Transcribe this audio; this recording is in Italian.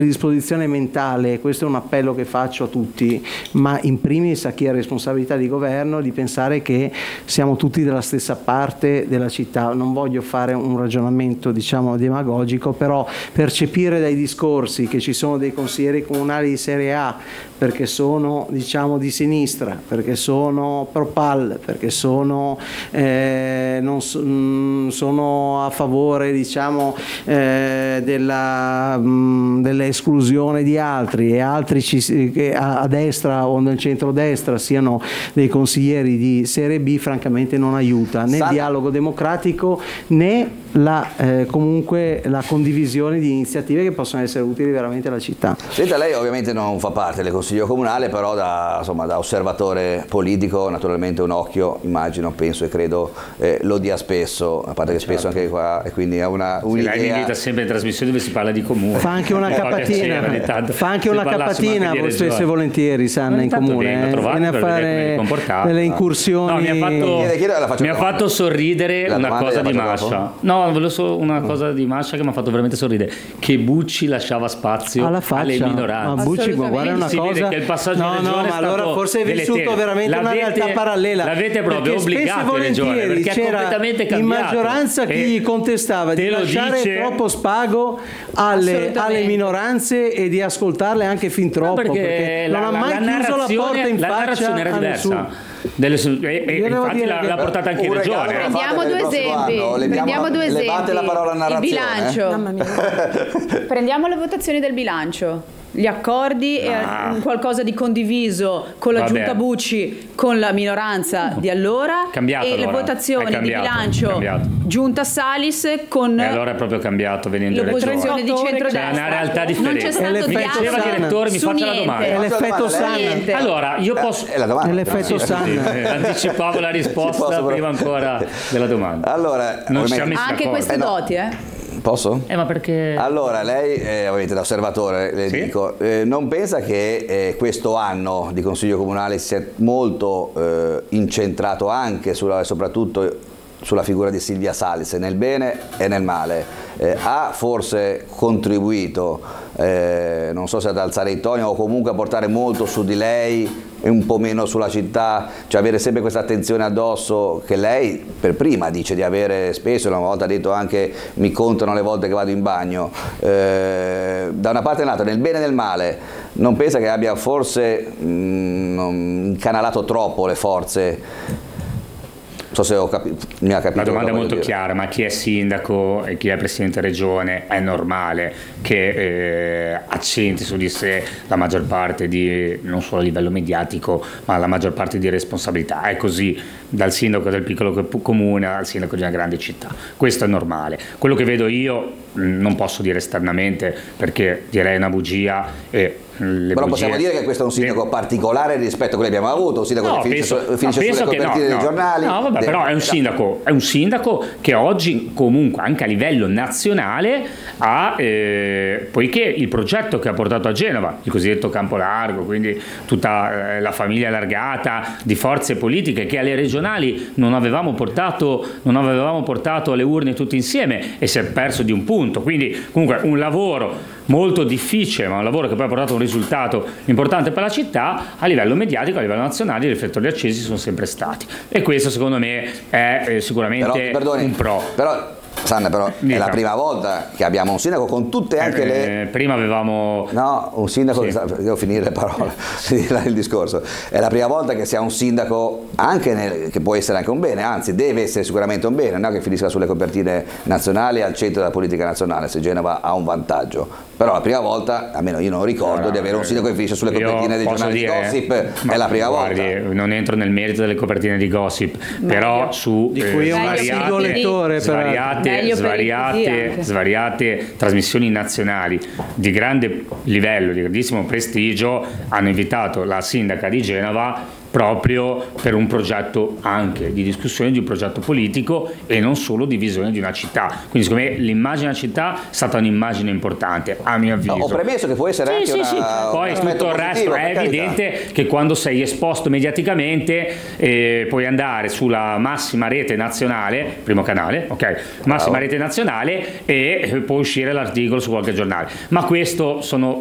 disposizione mentale, questo è un appello che faccio a tutti, ma in primis a chi ha responsabilità di governo, di pensare che siamo tutti dalla stessa parte della città. Non voglio fare un ragionamento demagogico, però percepire dai discorsi che ci sono dei consiglieri comunali di serie A perché sono di sinistra, perché sono pro PAL, perché sono sono a favore delle esclusione di altri, e altri che a destra o nel centrodestra siano dei consiglieri di serie B, francamente non aiuta né il dialogo democratico né comunque la condivisione di iniziative che possono essere utili veramente alla città. Senta, lei ovviamente non fa parte del Consiglio Comunale, però da osservatore politico naturalmente un occhio, immagino, penso e credo lo dia spesso, a parte che spesso anche qua, e quindi ha un'idea. Lei mi invita sempre in trasmissione dove si parla di comune. Fa anche una capatina, voi spesso e volentieri, Sanna, in comune. Viene a fare delle incursioni. No, mi ha fatto sorridere una cosa di Mascia. No, volevo solo una cosa di Mascia che mi ha fatto veramente sorridere, che Bucci lasciava spazio alle minoranze. Bucci, guarda una cosa. Che il passaggio in regione ma allora forse hai vissuto veramente una realtà parallela. L'avete proprio obbligato in regione, perché è completamente cambiato. In maggioranza chi gli contestava di lasciare troppo spago alle minoranze e di ascoltarle anche fin troppo, perché non ha mai chiuso la porta in faccia a nessuno. Infatti l'ha portata anche in regione. Prendiamo due esempi. Levate la parola narrazione. Il bilancio. Mamma mia. Prendiamo le votazioni del bilancio. Gli accordi e qualcosa di condiviso con la giunta Bucci, con la minoranza di allora, e le votazioni di bilancio giunta Salis con allora è proprio cambiato venendo l'opposizione di centrodestra. È una realtà differente. Non c'è stato diceva direttore, mi faccia la domanda. È l'effetto Sanna. Allora io posso è l'effetto Sanna. Anticipavo la risposta prima ancora della domanda. Allora, non ci ha messo anche queste doti, Posso? Ma perché? Allora, lei, ovviamente da osservatore, le dico, non pensa che questo anno di Consiglio Comunale sia molto incentrato anche soprattutto sulla figura di Silvia Salis, nel bene e nel male? Ha forse contribuito, non so se ad alzare i toni o comunque a portare molto su di lei e un po' meno sulla città, cioè avere sempre questa attenzione addosso che lei per prima dice di avere spesso, una volta ha detto anche mi contano le volte che vado in bagno, da una parte e dall'altra, nel bene e nel male, non pensa che abbia forse incanalato troppo le forze? Non so se mi ha capito. La domanda è molto chiara, ma chi è sindaco e chi è presidente regione è normale che accenti su di sé la maggior parte di, non solo a livello mediatico, ma la maggior parte di responsabilità. È così dal sindaco del piccolo comune al sindaco di una grande città. Questo è normale. Quello che vedo io non posso dire esternamente perché direi una bugia e però possiamo dire che questo è un sindaco particolare rispetto a quello che abbiamo avuto, un sindaco che finisce sulle copertine dei giornali. No, vabbè, però è un sindaco che oggi comunque anche a livello nazionale ha, poiché il progetto che ha portato a Genova, il cosiddetto campo largo, quindi tutta la famiglia allargata di forze politiche che alle regionali non avevamo portato alle urne tutti insieme e si è perso di un punto, quindi comunque un lavoro molto difficile, ma un lavoro che poi ha portato un risultato importante per la città. A livello mediatico, a livello nazionale, i riflettori accesi sono sempre stati, e questo secondo me è sicuramente un pro. Però Sanna, però è la prima volta che abbiamo un sindaco con tutte anche le... Prima avevamo... No, un sindaco, devo finire le parole, il discorso. È la prima volta che si ha un sindaco anche che può essere anche un bene, anzi deve essere sicuramente un bene, non che finisca sulle copertine nazionali al centro della politica nazionale, se Genova ha un vantaggio. Però la prima volta, almeno io non ricordo di avere un sindaco che finisce sulle copertine dei giornali di Gossip, è la prima volta. Non entro nel merito delle copertine di Gossip, però su di cui è un assiduo lettore, svariate trasmissioni nazionali di grande livello, di grandissimo prestigio hanno invitato la sindaca di Genova proprio per un progetto anche di discussione di un progetto politico e non solo di visione di una città. Quindi secondo me l'immagine della città è stata un'immagine importante, a mio avviso. Ho premesso che può essere anche poi tutto il resto è evidente che quando sei esposto mediaticamente puoi andare sulla massima rete nazionale, primo canale, ok, massima rete nazionale, e può uscire l'articolo su qualche giornale, ma questo sono